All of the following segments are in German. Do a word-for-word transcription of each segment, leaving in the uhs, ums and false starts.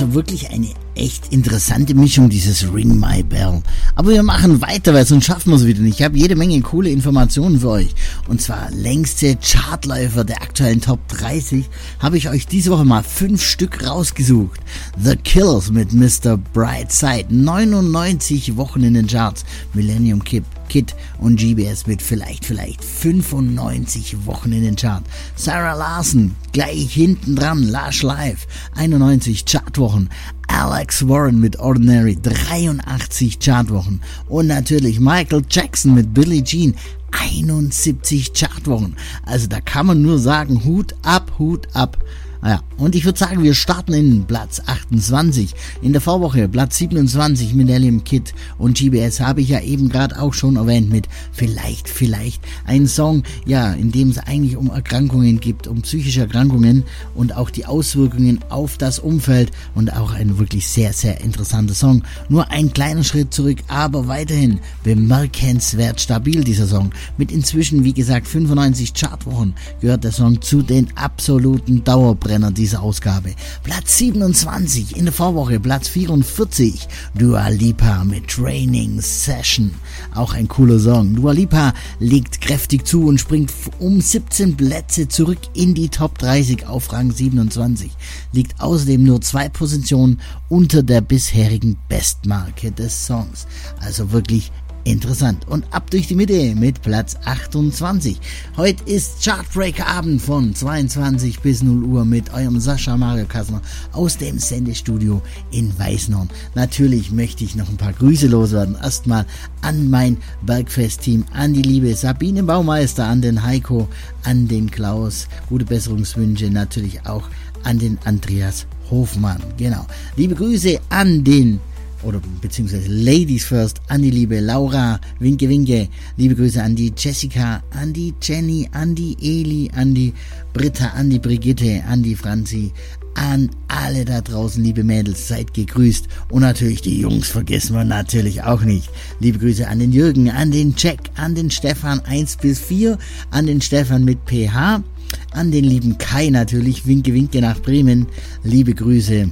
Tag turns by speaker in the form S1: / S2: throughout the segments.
S1: Also wirklich eine echt interessante Mischung, dieses Ring My Bell. Aber wir machen weiter, weil sonst schaffen wir es wieder nicht. Ich habe jede Menge coole Informationen für euch. Und zwar längste Chartläufer der aktuellen Top dreißig habe ich euch diese Woche mal fünf Stück rausgesucht. The Killers mit Mister Brightside, neunundneunzig Wochen in den Charts. Millennium Kid Kid und G B S mit vielleicht, vielleicht fünfundneunzig Wochen in den Chart. Sarah Larson gleich hinten dran, Lush Live, einundneunzig Chartwochen. Alex Warren mit Ordinary, dreiundachtzig Chartwochen. Und natürlich Michael Jackson mit Billie Jean, einundsiebzig Chartwochen. Also da kann man nur sagen, Hut ab, Hut ab. Ja, und ich würde sagen, wir starten in Platz achtundzwanzig. In der Vorwoche Platz siebenundzwanzig mit Millennium Kid und G B S habe ich ja eben gerade auch schon erwähnt mit Vielleicht, Vielleicht. Ein Song, ja, in dem es eigentlich um Erkrankungen gibt, um psychische Erkrankungen und auch die Auswirkungen auf das Umfeld und auch ein wirklich sehr, sehr interessanter Song. Nur ein kleiner Schritt zurück, aber weiterhin bemerkenswert stabil dieser Song. Mit inzwischen, wie gesagt, fünfundneunzig Chartwochen gehört der Song zu den absoluten Dauerbrenner dieser Ausgabe. Platz siebenundzwanzig in der Vorwoche, Platz vierundvierzig, Dua Lipa mit Training Session. Auch ein cooler Song. Dua Lipa legt kräftig zu und springt um siebzehn Plätze zurück in die Top dreißig auf Rang siebenundzwanzig. Liegt außerdem nur zwei Positionen unter der bisherigen Bestmarke des Songs. Also wirklich interessant. Und ab durch die Mitte mit Platz achtundzwanzig. Heute ist Chartbreaker-Abend von zweiundzwanzig bis null Uhr mit eurem Sascha Mario Kassner aus dem Sendestudio in Weißenhorn. Natürlich möchte ich noch ein paar Grüße loswerden. Erstmal an mein Bergfest-Team, an die liebe Sabine Baumeister, an den Heiko, an den Klaus. Gute Besserungswünsche natürlich auch an den Andreas Hofmann. Genau. Liebe Grüße an den oder beziehungsweise Ladies First, an die liebe Laura, Winke Winke, liebe Grüße an die Jessica, an die Jenny, an die Eli, an die Britta, an die Brigitte, an die Franzi, an alle da draußen, liebe Mädels, seid gegrüßt und natürlich die Jungs vergessen wir natürlich auch nicht. Liebe Grüße an den Jürgen, an den Jack, an den Stefan eins bis vier, an den Stefan mit P H, an den lieben Kai natürlich, Winke Winke nach Bremen, liebe Grüße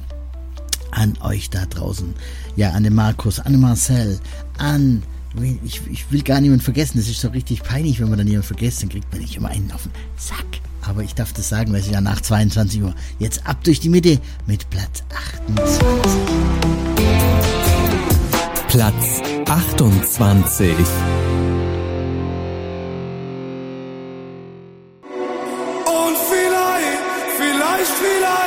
S1: an euch da draußen. Ja, an den Markus, an den Marcel, an, ich, ich will gar niemanden vergessen, das ist so richtig peinlich, wenn man dann jemanden vergisst, dann kriegt man nicht immer einen auf den Sack. Aber ich darf das sagen, weil es ja nach zweiundzwanzig Uhr. Jetzt ab durch die Mitte mit Platz achtundzwanzig.
S2: Platz achtundzwanzig.